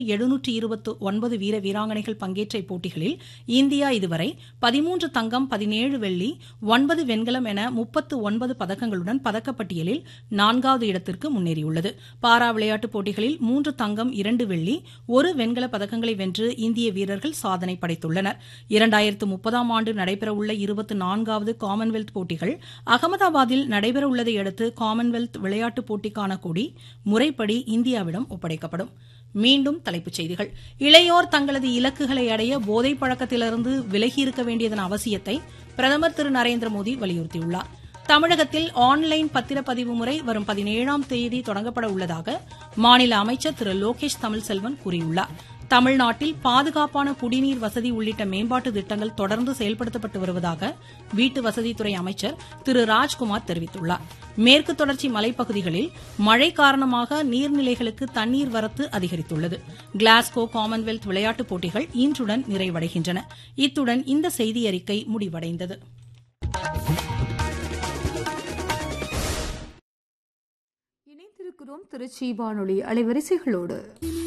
729 வீர வீராங்கனைகள் பங்கேற்ற இப்போட்டிகளில் இந்தியா இதுவரை 13 தங்கம், 17 வெள்ளி, 9 வெண்கலம் என 39 பதக்கங்களுடன் பதக்கப்பட்டியலில் 4வது இடத்திற்கு முன்னேறியுள்ளது. பாரா விளையாட்டுப் போட்டிகளில் 3 தங்கம், 2 வெள்ளி, 1 வெண்கல பதக்கங்களை வென்று இந்திய வீரர்கள் சாதனை படைத்துள்ளனர். 2030ஆம் ஆண்டு நடைபெறவுள்ள 24வது காமன்வெல்த் போட்டிகள் அகமதாபாத்தில் நடைபெறவுள்ளதை அடுத்து காமன்வெல்த் விளையாட்டுப் போட்டிக்கான கொடி முறைப்படி இந்தியாவிடம் ஒப்படைக்கப்படும். மீண்டும் தலைப்புச் செய்திகள். இளையோர் தங்களது இலக்குகளை அடைய போதைப் பழக்கத்திலிருந்து விலகியிருக்க வேண்டியதன் அவசியத்தை பிரதமர் திரு நரேந்திரமோடி வலியுறுத்தியுள்ளார். தமிழகத்தில் ஆன்லைன் பத்திரப்பதிவு முறை வரும் 17ஆம் தேதி தொடங்கப்பட உள்ளதாக மாநில அமைச்சர் திரு லோகேஷ் தமிழ்செல்வன் கூறியுள்ளார். தமிழ்நாட்டில் பாதுகாப்பான குடிநீர் வசதி உள்ளிட்ட மேம்பாட்டு திட்டங்கள் தொடர்ந்து செயல்படுத்தப்பட்டு வருவதாக வீட்டு வசதித்துறை அமைச்சர் திரு ராஜ்குமார் தெரிவித்துள்ளார். மேற்கு தொடர்ச்சி மலைப்பகுதிகளில் மழை காரணமாக நீர்நிலைகளுக்கு தண்ணீர் வரத்து அதிகரித்துள்ளது. கிளாஸ்கோ காமன்வெல்த் விளையாட்டுப் போட்டிகள் இன்றுடன் நிறைவடைகின்றன. இத்துடன் இந்த செய்தியறிக்கை முடிவடைந்தது. இணைந்திருக்கிறோம் திருச்சி வானொலி அலைவரிசைகளோடு.